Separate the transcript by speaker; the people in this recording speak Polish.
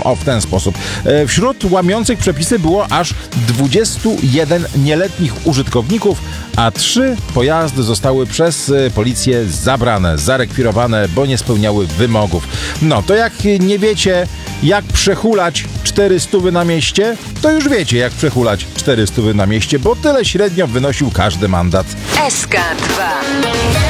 Speaker 1: O, w ten sposób. Wśród łamiących przepisy było aż 21 nieletnich użytkowników, a 3 pojazdy zostały przez policję zabrane, zarekwirowane, bo nie spełniały wymogów. No, to jak nie wiecie, jak przehulać 400 na mieście, to już wiecie, jak przehulać 400 na mieście, bo tyle średnio wynosił każdy mandat.
Speaker 2: SK2